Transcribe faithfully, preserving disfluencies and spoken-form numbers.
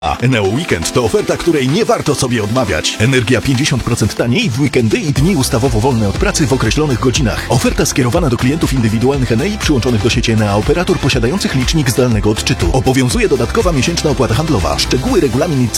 A Eneo Weekend to oferta, której nie warto sobie odmawiać. Energia pięćdziesiąt procent taniej w weekendy i dni ustawowo wolne od pracy w określonych godzinach. Oferta skierowana do klientów indywidualnych Enei przyłączonych do sieci Enea operator posiadających licznik zdalnego odczytu. Obowiązuje dodatkowa miesięczna opłata handlowa. Szczegóły, regulamin i cena.